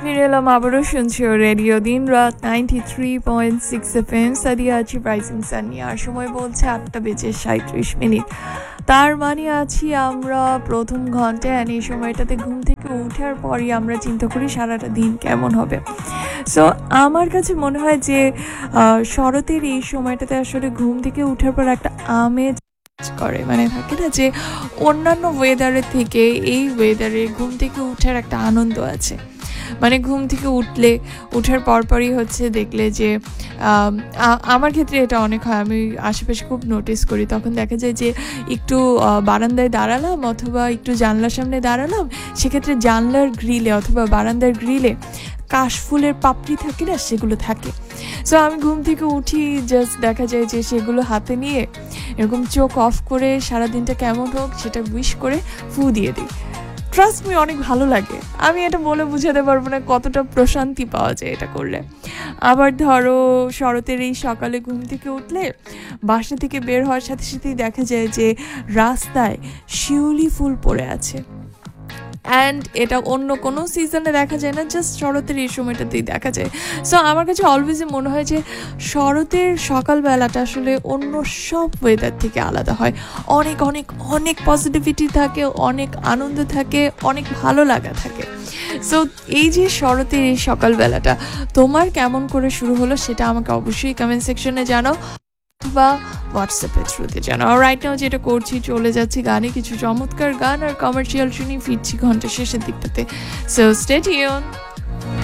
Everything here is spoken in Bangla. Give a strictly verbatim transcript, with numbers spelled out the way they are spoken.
ফিরে এলাম আবারও শুনছো রেডিও দিন রাত ninety three point six F M Sadia আছি প্রাইসিং সানি। আর সময় বলছে আটটা বেজে সাঁত্রিশ মিনিট। তার মানে আছি আমরা প্রথম ঘন্টায়। আর এই সময়টাতে ঘুম থেকে ওঠার পরই আমরা চিন্তা করি সারাটা দিন কেমন হবে। সো আমার কাছে মনে হয় যে শরতের এই সময়টাতে আসলে ঘুম থেকে ওঠার পর একটা আমেজ করে, মানে থাকে না যে অন্যান্য ওয়েদারের থেকে এই ওয়েদারে ঘুম থেকে ওঠার একটা আনন্দ আছে। মানে ঘুম থেকে উঠলে ওঠার পরপরই হচ্ছে দেখলে যে আমার ক্ষেত্রে এটা অনেক হয়, আমি আশেপাশে খুব নোটিস করি। তখন দেখা যায় যে একটু বারান্দায় দাঁড়ালাম অথবা একটু জানলার সামনে দাঁড়ালাম, সেক্ষেত্রে জানলার গ্রিলে অথবা বারান্দার গ্রিলে কাশফুলের পাপড়ি থাকে না, সেগুলো থাকে। সো আমি ঘুম থেকে উঠি, জাস্ট দেখা যায় যে সেগুলো হাতে নিয়ে এরকম চোখ অফ করে সারাদিনটা কেমন হোক সেটা উইশ করে ফু দিয়ে দিই। ট্রাস্ট মি, অনেক ভালো লাগে। আমি এটা বলে বুঝাতে পারবো না কতটা প্রশান্তি পাওয়া যায় এটা করলে। আবার ধরো শরতের এই সকালে ঘুম থেকে উঠলে বাসা থেকে বের হওয়ার সাথে সাথেই দেখা যায় যে রাস্তায় শিউলি ফুল পড়ে আছে। অ্যান্ড এটা অন্য কোনো সিজনে দেখা যায় না, জাস্ট শরতের এই সময়টাতেই দেখা যায়। সো আমার কাছে অলওয়েজই মনে হয় যে শরতের সকালবেলাটা আসলে অন্য সব ওয়েদার থেকে আলাদা হয়। অনেক অনেক অনেক পজিটিভিটি থাকে, অনেক আনন্দ থাকে, অনেক ভালো লাগা থাকে। সো এই যে শরতের এই সকালবেলাটা তোমার কেমন করে শুরু হলো সেটা আমাকে অবশ্যই কমেন্ট সেকশনে জানাও বা হোয়াটসঅ্যাপের থ্রুতে জানাও। রাইট নাও যেটা করছি, চলে যাচ্ছি গানে, কিছু চমৎকার গান আর কমার্শিয়াল শুনি, ফিরছি ঘন্টা শেষের দিকটাতে। So stay tune.